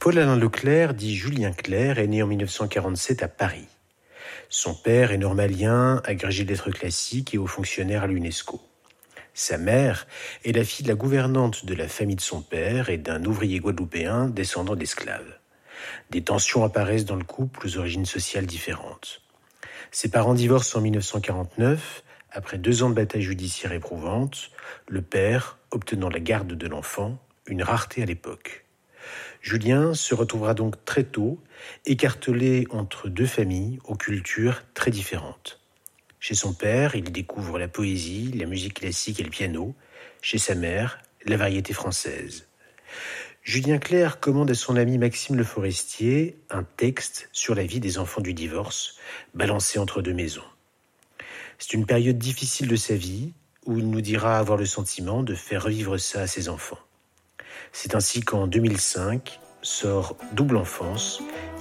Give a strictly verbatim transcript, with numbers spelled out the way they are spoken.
Paul-Alain Leclerc, dit Julien Clerc, est né en mille neuf cent quarante-sept à Paris. Son père est normalien, agrégé de lettres classiques et haut fonctionnaire à l'UNESCO. Sa mère est la fille de la gouvernante de la famille de son père et d'un ouvrier guadeloupéen descendant d'esclaves. Des tensions apparaissent dans le couple aux origines sociales différentes. Ses parents divorcent en mille neuf cent quarante-neuf, après deux ans de bataille judiciaire éprouvante, le père obtenant la garde de l'enfant, une rareté à l'époque. Julien se retrouvera donc très tôt écartelé entre deux familles aux cultures très différentes. Chez son père, il découvre la poésie, la musique classique et le piano. Chez sa mère, la variété française. Julien Clerc commande à son ami Maxime Le Forestier un texte sur la vie des enfants du divorce, balancé entre deux maisons. C'est une période difficile de sa vie où il nous dira avoir le sentiment de faire revivre ça à ses enfants. C'est ainsi qu'en deux mille cinq sort Double Enfance,